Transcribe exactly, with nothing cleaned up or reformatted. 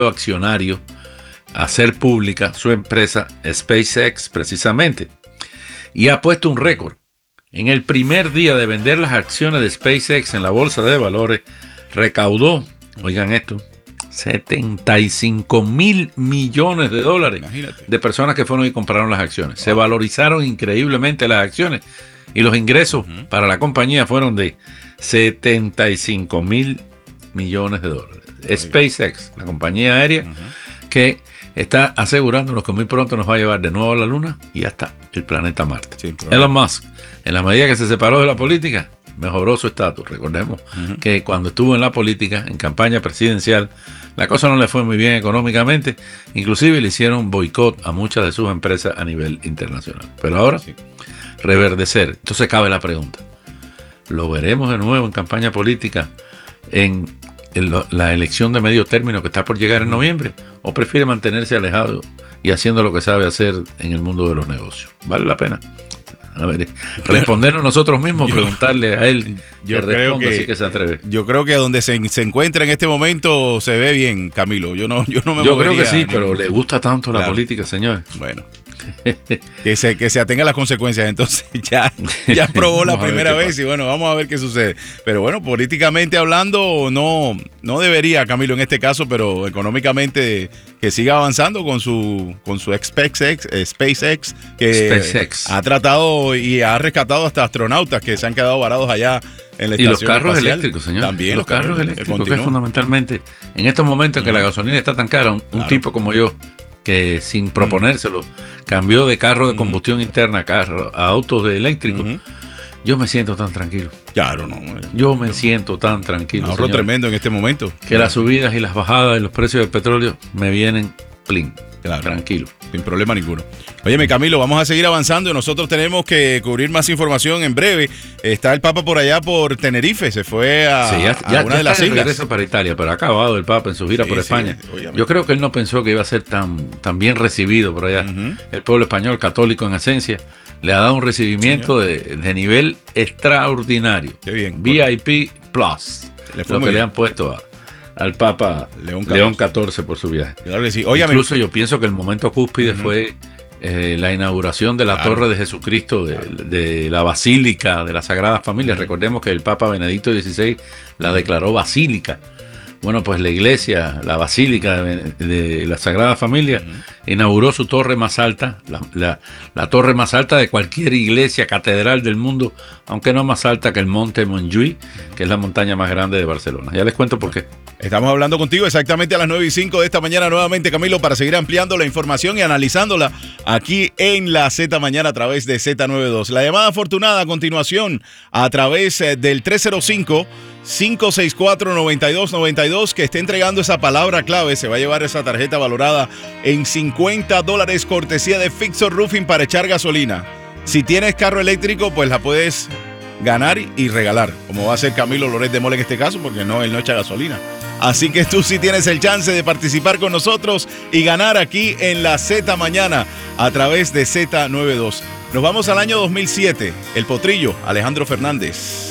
accionario a hacer pública su empresa SpaceX precisamente. Y ha puesto un récord. En el primer día de vender las acciones de SpaceX en la bolsa de valores, recaudó, oigan esto, setenta y cinco mil millones de dólares. Imagínate. De personas que fueron y compraron las acciones. Wow. Se valorizaron increíblemente las acciones y los ingresos uh-huh. para la compañía fueron de setenta y cinco mil millones de dólares. Uh-huh. SpaceX, la compañía aérea uh-huh. que está asegurándonos que muy pronto nos va a llevar de nuevo a la Luna y hasta el planeta Marte. Sí, Elon Musk, en la medida que se separó de la política, mejoró su estatus. Recordemos uh-huh. que cuando estuvo en la política, en campaña presidencial, la cosa no le fue muy bien económicamente, inclusive le hicieron boicot a muchas de sus empresas a nivel internacional. Pero ahora, sí. reverdecer. Entonces cabe la pregunta, ¿lo veremos de nuevo en campaña política en el, la elección de medio término que está por llegar en noviembre? ¿O prefiere mantenerse alejado y haciendo lo que sabe hacer en el mundo de los negocios? ¿Vale la pena? A ver, respondernos nosotros mismos, yo, preguntarle a él. Yo creo que, sí que se atreve. Yo creo que donde se, se encuentra en este momento se ve bien, Camilo. Yo no, yo no me Yo creo que sí, pero le gusta tanto la claro. política, señor. Bueno. que se que se atenga a las consecuencias. Entonces ya, ya probó la primera vez y bueno, vamos a ver qué sucede. Pero bueno, políticamente hablando, no, no debería, Camilo, en este caso, pero económicamente que siga avanzando con su con su SpaceX, SpaceX que SpaceX. ha tratado y ha rescatado hasta astronautas que se han quedado varados allá en la estación y los carros espacial. eléctricos, señor. También los, los carros, carros eléctricos, que es fundamentalmente en estos momentos en que la gasolina está tan cara, un, claro. un tipo como yo que sin proponérselo uh-huh. cambió de carro de combustión uh-huh. interna a carro a autos de eléctricos. Uh-huh. Yo me siento tan tranquilo. Claro, no. Yo me siento tan tranquilo. Un ahorro tremendo en este momento. Que las subidas y las bajadas de los precios del petróleo me vienen plin. Claro. Tranquilo. Sin problema ninguno. Óyeme, Camilo, vamos a seguir avanzando. Nosotros tenemos que cubrir más información en breve. Está el Papa por allá por Tenerife. Se fue a, sí, ya, a ya, una ya de las islas. Regresa para Italia, pero ha acabado el Papa en su gira sí, por sí, España. Obviamente. Yo creo que él no pensó que iba a ser tan, tan bien recibido por allá. Uh-huh. El pueblo español, católico en esencia, le ha dado un recibimiento de, de nivel extraordinario. Qué bien. V I P Plus. Lo que bien. le han puesto a... al Papa León catorce. León catorce por su viaje. Claro que sí. Óyame. Incluso yo pienso que el momento cúspide uh-huh. fue eh, la inauguración de la claro. Torre de Jesucristo, de, claro. de la Basílica de la Sagrada Familia. Uh-huh. Recordemos que el Papa Benedicto dieciséis la declaró basílica. Bueno, pues la iglesia, la Basílica de, de la Sagrada Familia, uh-huh. inauguró su torre más alta, la, la, la torre más alta de cualquier iglesia catedral del mundo, aunque no más alta que el Monte Montjuïc, que es la montaña más grande de Barcelona. Ya les cuento por qué. Estamos hablando contigo exactamente a las nueve y cinco de esta mañana nuevamente, Camilo, para seguir ampliando la información y analizándola aquí en la Z Mañana a través de Z noventa y dos. La llamada afortunada a continuación a través del tres cero cinco, cinco seis cuatro, nueve dos nueve dos que esté entregando esa palabra clave se va a llevar esa tarjeta valorada en cincuenta dólares cortesía de Fixer Roofing para echar gasolina. Si tienes carro eléctrico, pues la puedes ganar y regalar, como va a ser Camilo Loret de Mola en este caso, porque no, él no echa gasolina. Así que tú sí tienes el chance de participar con nosotros y ganar aquí en la Z Mañana a través de Z noventa y dos. Nos vamos al año dos mil siete. El Potrillo, Alejandro Fernández.